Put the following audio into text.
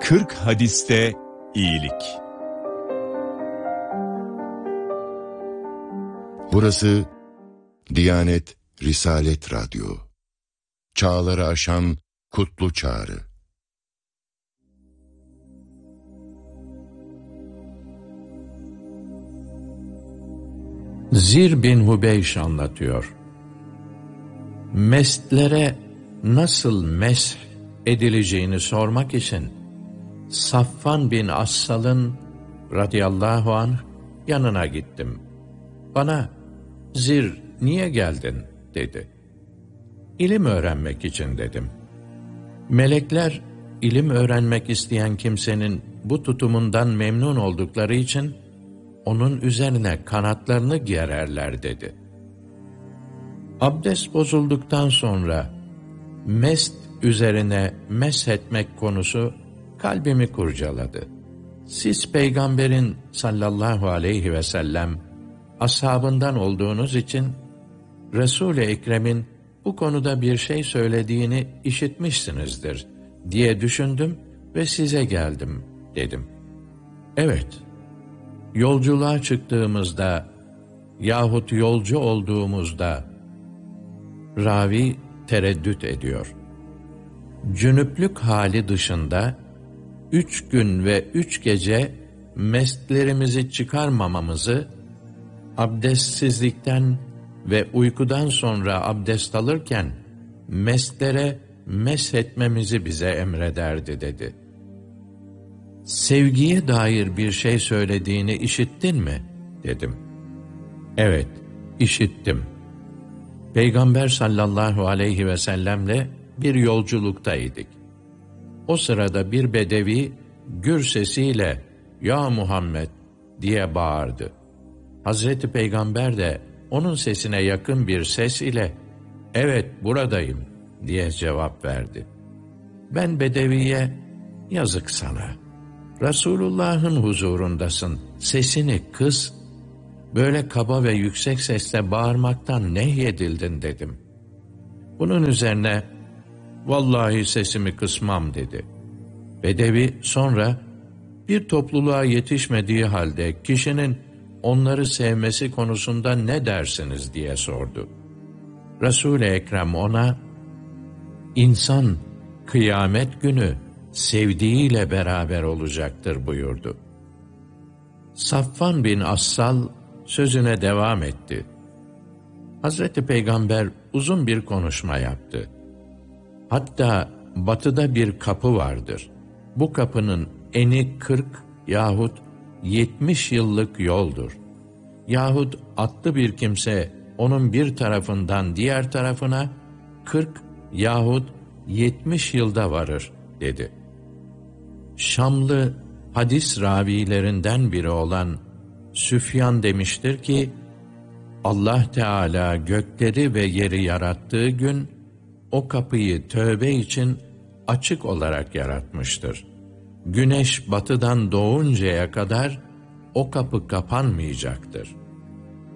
40 hadiste iyilik. Burası Diyanet Risalet Radyo. Çağları aşan kutlu çağrı. Zir bin Hubeyş anlatıyor. Mestlere nasıl mesh edileceğini sormak için Safvan bin Assal'ın radıyallahu anh yanına gittim. Bana, "Zir, niye geldin?" dedi. "İlim öğrenmek için." dedim. Melekler, ilim öğrenmek isteyen kimsenin bu tutumundan memnun oldukları için onun üzerine kanatlarını gererler dedi. Abdest bozulduktan sonra mest üzerine meshetmek konusu kalbimi kurcaladı. Siz Peygamberin sallallahu aleyhi ve sellem ashabından olduğunuz için Resul-i Ekrem'in bu konuda bir şey söylediğini işitmişsinizdir diye düşündüm ve size geldim dedim. Evet, yolculuğa çıktığımızda yahut yolcu olduğumuzda ravi tereddüt ediyor. Cünüplük hali dışında 3 gün ve 3 gece mestlerimizi çıkarmamamızı, abdestsizlikten ve uykudan sonra abdest alırken mestlere meshetmemizi bize emrederdi dedi. Sevgiye dair bir şey söylediğini işittin mi? Dedim. Evet, işittim. Peygamber sallallahu aleyhi ve sellemle bir yolculuktaydık. O sırada bir bedevi gür sesiyle "Ya Muhammed" diye bağırdı. Hazreti Peygamber de onun sesine yakın bir ses ile "Evet, buradayım" diye cevap verdi. Ben bedeviye "Yazık sana, Resulullah'ın huzurundasın, sesini kıs, böyle kaba ve yüksek sesle bağırmaktan nehyedildin" dedim. Bunun üzerine "Vallahi sesimi kısmam" dedi. Bedevi sonra bir topluluğa yetişmediği halde kişinin onları sevmesi konusunda ne dersiniz diye sordu. Resul-i Ekrem ona, "İnsan kıyamet günü sevdiğiyle beraber olacaktır" buyurdu. Safvan bin Assal sözüne devam etti. Hazreti Peygamber uzun bir konuşma yaptı. Hatta batıda bir kapı vardır. Bu kapının eni 40 yahut 70 yıllık yoldur. Yahut atlı bir kimse onun bir tarafından diğer tarafına 40 yahut 70 yılda varır dedi. Şamlı hadis ravilerinden biri olan Süfyan demiştir ki, Allah Teala gökleri ve yeri yarattığı gün o kapıyı tövbe için açık olarak yaratmıştır. Güneş batıdan doğuncaya kadar o kapı kapanmayacaktır.